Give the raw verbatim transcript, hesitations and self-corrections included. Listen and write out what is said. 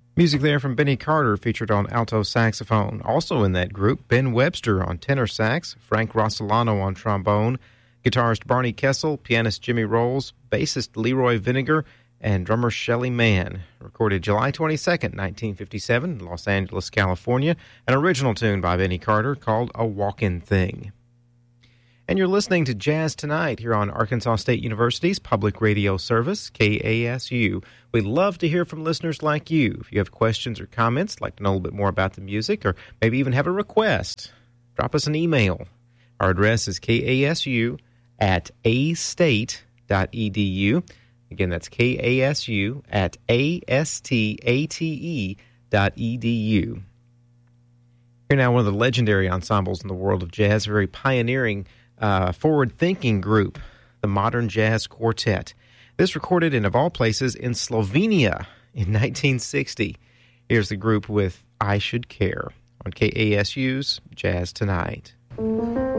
Music there from Benny Carter, featured on alto saxophone. Also in that group, Ben Webster on tenor sax, Frank Rossellano on trombone, guitarist Barney Kessel, pianist Jimmy Rolls, bassist Leroy Vinegar, and drummer Shelly Mann. Recorded July twenty-second, nineteen fifty-seven, in Los Angeles, California. An original tune by Benny Carter called A Walkin' Thing. And you're listening to Jazz Tonight here on Arkansas State University's public radio service, K A S U. We'd love to hear from listeners like you. If you have questions or comments, like to know a little bit more about the music, or maybe even have a request, drop us an email. Our address is K A S U at a state dot e d u. Again, that's K A S U at a s t a t e dot e d u. Here now, one of the legendary ensembles in the world of jazz, a very pioneering Uh, forward-thinking group, the Modern Jazz Quartet. This recorded in, of all places, in Slovenia in nineteen sixty. Here's the group with I Should Care on K A S U's Jazz Tonight.